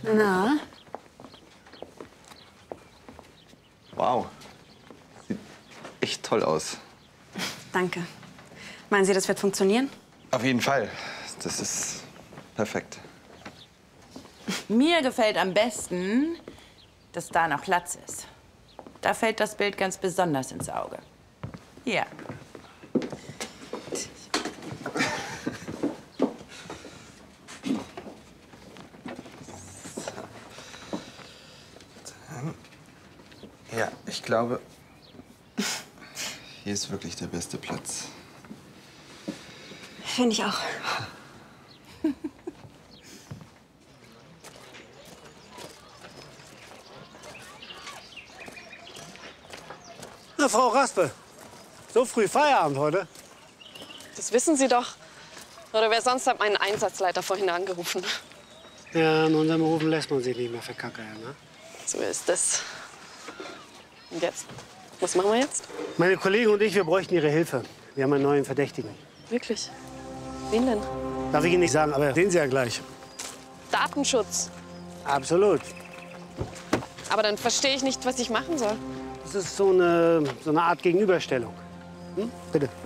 Na? Wow. Sieht echt toll aus. Danke. Meinen Sie, das wird funktionieren? Auf jeden Fall. Das ist perfekt. Mir gefällt am besten, dass da noch Platz ist. Da fällt das Bild ganz besonders ins Auge. Hier. Ja, ich glaube, hier ist wirklich der beste Platz. Finde ich auch. Na, Frau Raspe, so früh Feierabend heute? Das wissen Sie doch. Oder wer sonst hat meinen Einsatzleiter vorhin angerufen? Ja, in unserem Berufen lässt man sich nicht mehr verkackern, ne? So ist es. Und jetzt? Was machen wir jetzt? Meine Kollegen und ich, wir bräuchten Ihre Hilfe. Wir haben einen neuen Verdächtigen. Wirklich? Wen denn? Darf ich Ihnen nicht sagen, aber sehen Sie ja gleich. Datenschutz. Absolut. Aber dann verstehe ich nicht, was ich machen soll. Das ist so eine Art Gegenüberstellung. Hm? Bitte.